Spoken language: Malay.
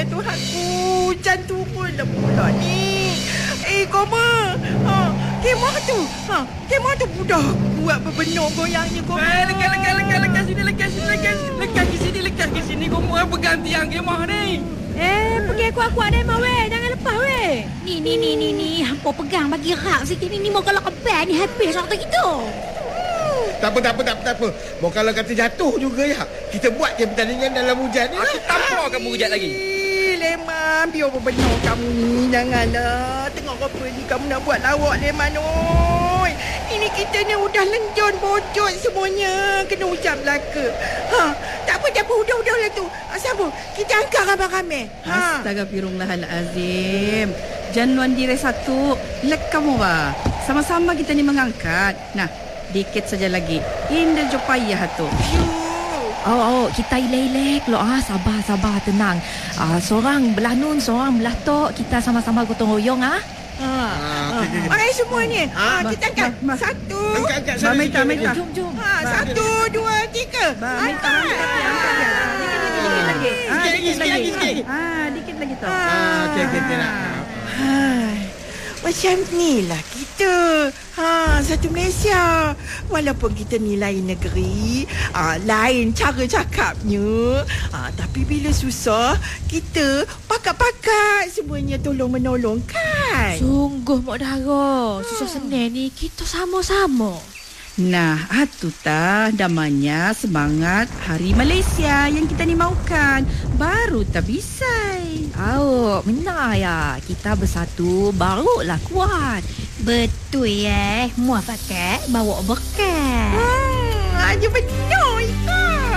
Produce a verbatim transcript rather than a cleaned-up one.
Tuhanku, jantung pula pula ni. Eh, Koma. Ha, kemah tu. Ha, kemah tu budak buat berbenuk goyangnya, Koma. Eh, lekas, lekas, lekas, lekas sini, lekas sini, lekas. Lekas ke sini, lekas ke sini. Koma pegang tiang kemah ni. Eh, pergi kuat-kuat deh, Mak weh. Jangan lepas, weh. Ni, ni, ni, ni, ni. Hampa pegang bagi rak sikit ni. Ni mau kalau kebal ni habis waktu gitu. Tak apa, tak apa, tak apa, tak apa. Mau kalau kata jatuh juga ya. Kita buat je pertandingan dalam hujan ni. Aku tampar kamu kejap lagi. Leman, biar berbenuk kamu ni. Janganlah. Tengok apa ni kamu nak buat lawak, Leman. Oi. Ini kita ni udah lenjon bocor semuanya. Kena hujan belaka. Ha, tak apa, tak apa. Udah-udah lah tu. Siapa? Kita angkat ramai-ramai. Ha. Astagfirullahalazim. Januan diri satu. Lek kamu bah. Sama-sama kita ni mengangkat. Nah, dikit saja lagi. Indah jo payah tu. Oh, oh, kita ilek-ilek lo. Ah, sabar, sabar, tenang. Ah, seorang belah nun, seorang belah tok. Kita sama-sama gotong royong ah. Ha. Okey semua ni. Ha, kita angkat. Satu. Angkat-angkat Ba, Meta, Meta. Jom, jom. Ha, satu, dua, tiga. Ba, Meta, Meta, angkat dia. Dikit lagi. Ah, dikit lagi. Ah, dikit lagi tu. Ah, okey, okey, okey nak. Hai. Macam ni lah kita. Ha, satu Malaysia. Walaupun kita ni lain negeri, ha, lain cara cakapnya, ha, tapi bila susah, kita pakat-pakat semuanya tolong-menolong kan? Sungguh, Mak Dara. Susah senang ni kita sama-sama. Nah, itu tah namanya semangat Hari Malaysia yang kita ni maukan. Baru tak bisa. Oh, benar ya. Kita bersatu barulah kuat. Betul ya. Muafakat bawa berkat. Hmm, aja betul.